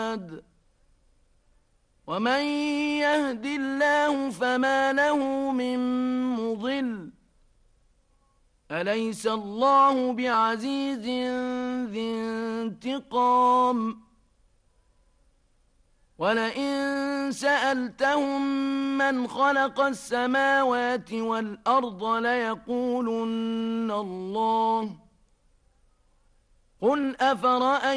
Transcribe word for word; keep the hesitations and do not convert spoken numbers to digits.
هاد ومن يهد الله فما له من مضل أليس الله بعزيز ذي انتقام ولئن سألتهم من خلق السماوات والأرض ليقولن الله قل أفرأيتم